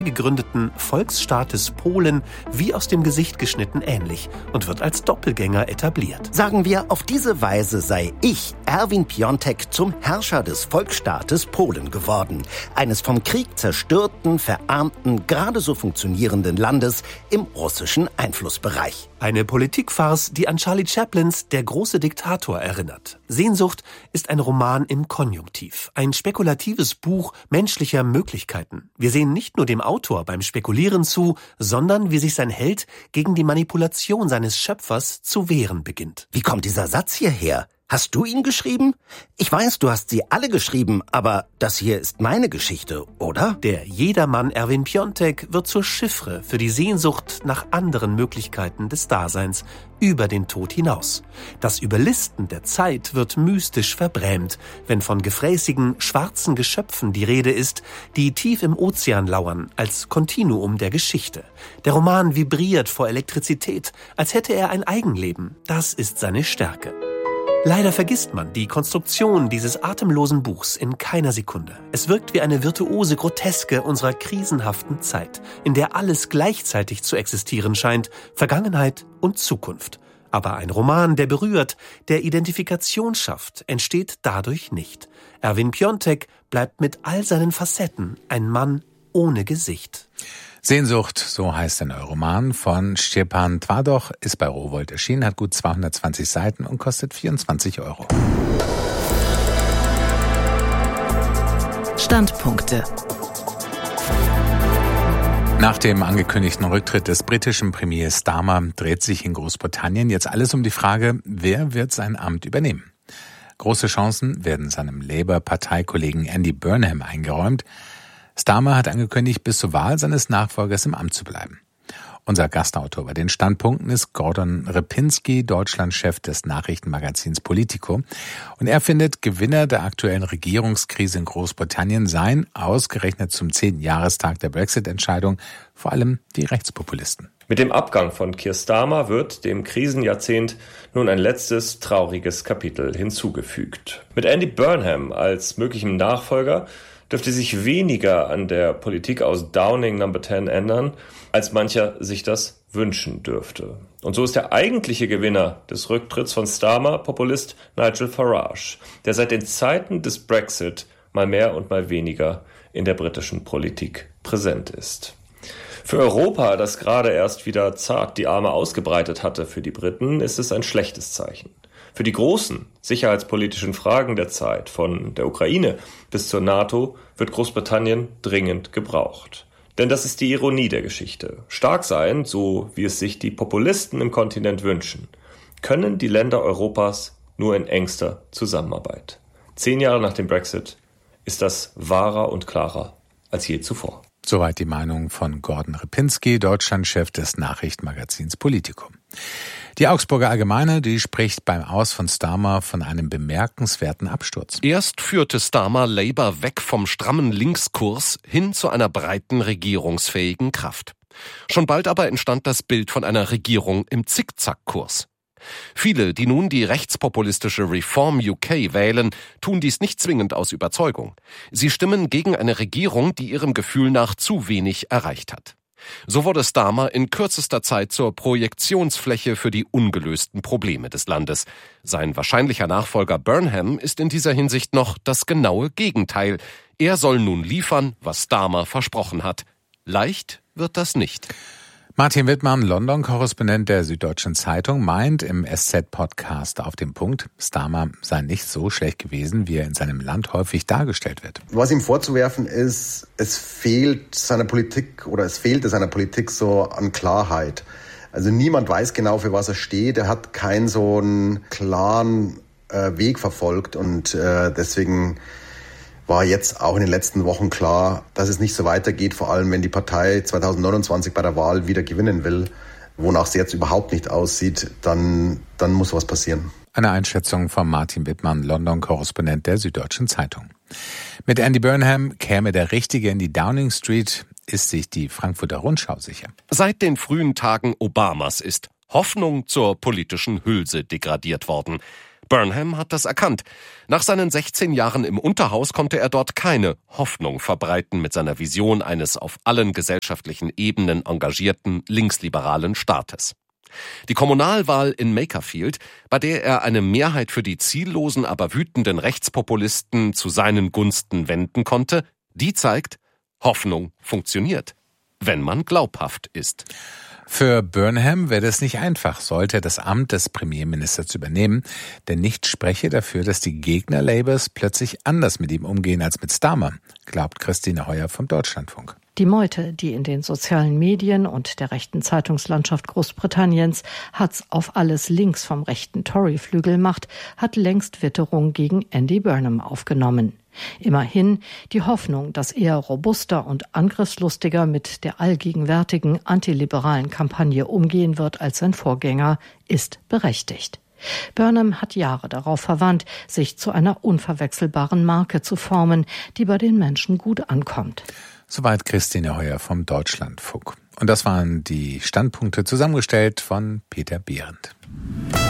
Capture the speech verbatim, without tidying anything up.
gegründeten Volksstaates Polen wie aus dem Gesicht geschnitten ähnlich und wird als Doppelgänger etabliert. Sagen wir, auf diese Weise sei ich, Erwin Piontek, zum Herrscher des Volksstaates Polen geworden. Eines vom Krieg zerstörten, verarmten, gerade so funktionierenden Landes im russischen Einflussbereich. Eine Politikfarce, die an Charlie Chaplins Der große Diktator erinnert. Sehnsucht ist ein Roman im Konjunktiv, ein spekulatives Buch menschlicher Möglichkeiten. Wir sehen nicht nur dem Autor beim Spekulieren zu, sondern wie sich sein Held gegen die Manipulation seines Schöpfers zu wehren beginnt. Wie kommt dieser Satz hierher? Hast du ihn geschrieben? Ich weiß, du hast sie alle geschrieben, aber das hier ist meine Geschichte, oder? Der Jedermann Erwin Piontek wird zur Chiffre für die Sehnsucht nach anderen Möglichkeiten des Daseins über den Tod hinaus. Das Überlisten der Zeit wird mystisch verbrämt, wenn von gefräßigen, schwarzen Geschöpfen die Rede ist, die tief im Ozean lauern, als Kontinuum der Geschichte. Der Roman vibriert vor Elektrizität, als hätte er ein Eigenleben. Das ist seine Stärke. Leider vergisst man die Konstruktion dieses atemlosen Buchs in keiner Sekunde. Es wirkt wie eine virtuose Groteske unserer krisenhaften Zeit, in der alles gleichzeitig zu existieren scheint, Vergangenheit und Zukunft. Aber ein Roman, der berührt, der Identifikation schafft, entsteht dadurch nicht. Erwin Piontek bleibt mit all seinen Facetten ein Mann ohne Gesicht. Sehnsucht, so heißt der neue Roman von Szczepan Twardoch, ist bei Rowohlt erschienen, hat gut zweihundertzwanzig Seiten und kostet vierundzwanzig Euro. Standpunkte. Nach dem angekündigten Rücktritt des britischen Premiers Starmer dreht sich in Großbritannien jetzt alles um die Frage, wer wird sein Amt übernehmen. Große Chancen werden seinem Labour-Parteikollegen Andy Burnham eingeräumt. Starmer hat angekündigt, bis zur Wahl seines Nachfolgers im Amt zu bleiben. Unser Gastautor bei den Standpunkten ist Gordon Repinski, Deutschlandchef des Nachrichtenmagazins Politico. Und er findet, Gewinner der aktuellen Regierungskrise in Großbritannien seien, ausgerechnet zum zehnten Jahrestag der Brexit-Entscheidung, vor allem die Rechtspopulisten. Mit dem Abgang von Keir Starmer wird dem Krisenjahrzehnt nun ein letztes trauriges Kapitel hinzugefügt. Mit Andy Burnham als möglichem Nachfolger dürfte sich weniger an der Politik aus Downing Number zehn ändern, als mancher sich das wünschen dürfte. Und so ist der eigentliche Gewinner des Rücktritts von Starmer Populist Nigel Farage, der seit den Zeiten des Brexit mal mehr und mal weniger in der britischen Politik präsent ist. Für Europa, das gerade erst wieder zart die Arme ausgebreitet hatte für die Briten, ist es ein schlechtes Zeichen. Für die großen sicherheitspolitischen Fragen der Zeit, von der Ukraine bis zur NATO, wird Großbritannien dringend gebraucht. Denn das ist die Ironie der Geschichte. Stark sein, so wie es sich die Populisten im Kontinent wünschen, können die Länder Europas nur in engster Zusammenarbeit. Zehn Jahre nach dem Brexit ist das wahrer und klarer als je zuvor. Soweit die Meinung von Gordon Repinski, Deutschlandchef des Nachrichtenmagazins Politico. Die Augsburger Allgemeine, die spricht beim Aus von Starmer von einem bemerkenswerten Absturz. Erst führte Starmer Labour weg vom strammen Linkskurs hin zu einer breiten regierungsfähigen Kraft. Schon bald aber entstand das Bild von einer Regierung im Zickzackkurs. Viele, die nun die rechtspopulistische Reform U K wählen, tun dies nicht zwingend aus Überzeugung. Sie stimmen gegen eine Regierung, die ihrem Gefühl nach zu wenig erreicht hat. So wurde Starmer in kürzester Zeit zur Projektionsfläche für die ungelösten Probleme des Landes. Sein wahrscheinlicher Nachfolger Burnham ist in dieser Hinsicht noch das genaue Gegenteil. Er soll nun liefern, was Starmer versprochen hat. Leicht wird das nicht. Martin Wittmann, London-Korrespondent der Süddeutschen Zeitung, meint im S Z-Podcast auf den Punkt, Starmer sei nicht so schlecht gewesen, wie er in seinem Land häufig dargestellt wird. Was ihm vorzuwerfen ist, es fehlt seiner Politik oder es fehlte seiner Politik so an Klarheit. Also niemand weiß genau, für was er steht. Er hat keinen so einen klaren äh, Weg verfolgt und äh, deswegen war jetzt auch in den letzten Wochen klar, dass es nicht so weitergeht, vor allem wenn die Partei zwanzig neunundzwanzig bei der Wahl wieder gewinnen will, wonach es jetzt überhaupt nicht aussieht, dann, dann muss was passieren. Eine Einschätzung von Martin Wittmann, London-Korrespondent der Süddeutschen Zeitung. Mit Andy Burnham käme der Richtige in die Downing Street, ist sich die Frankfurter Rundschau sicher. Seit den frühen Tagen Obamas ist Hoffnung zur politischen Hülse degradiert worden. Burnham hat das erkannt. Nach seinen sechzehn Jahren im Unterhaus konnte er dort keine Hoffnung verbreiten mit seiner Vision eines auf allen gesellschaftlichen Ebenen engagierten linksliberalen Staates. Die Kommunalwahl in Makerfield, bei der er eine Mehrheit für die ziellosen, aber wütenden Rechtspopulisten zu seinen Gunsten wenden konnte, die zeigt, Hoffnung funktioniert, wenn man glaubhaft ist. Für Burnham wäre es nicht einfach, sollte er das Amt des Premierministers übernehmen, denn nichts spreche dafür, dass die Gegner Labours plötzlich anders mit ihm umgehen als mit Starmer, glaubt Christine Heuer vom Deutschlandfunk. Die Meute, die in den sozialen Medien und der rechten Zeitungslandschaft Großbritanniens Hatz auf alles links vom rechten Tory-Flügel macht, hat längst Witterung gegen Andy Burnham aufgenommen. Immerhin, die Hoffnung, dass er robuster und angriffslustiger mit der allgegenwärtigen antiliberalen Kampagne umgehen wird als sein Vorgänger, ist berechtigt. Burnham hat Jahre darauf verwandt, sich zu einer unverwechselbaren Marke zu formen, die bei den Menschen gut ankommt. Soweit Christine Heuer vom Deutschlandfunk. Und das waren die Standpunkte zusammengestellt von Peter Behrendt.